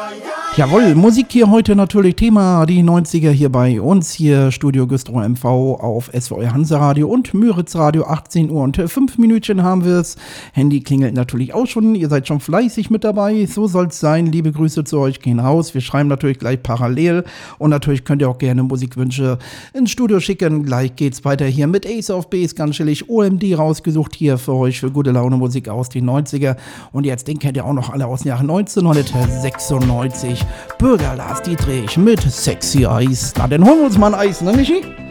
Jawohl, Musik hier heute natürlich Thema, die 90er hier bei uns, hier Studio Güstrow MV auf SVR Hanseradio und Müritz Radio, 18 Uhr und 5 Minütchen haben wir es. Handy klingelt natürlich auch schon, ihr seid schon fleißig mit dabei, so soll es sein. Liebe Grüße zu euch, gehen raus, wir schreiben natürlich gleich parallel und natürlich könnt ihr auch gerne Musikwünsche ins Studio schicken. Gleich geht's weiter hier mit Ace of Base, ganz chillig, OMD rausgesucht hier für euch, für gute Laune Musik aus den 90er. Und jetzt, den kennt ihr auch noch alle aus dem Jahr 1996. Bürger Lars Dietrich mit Sexy Eis. Na, dann holen wir uns mal ein Eis, ne, Michi?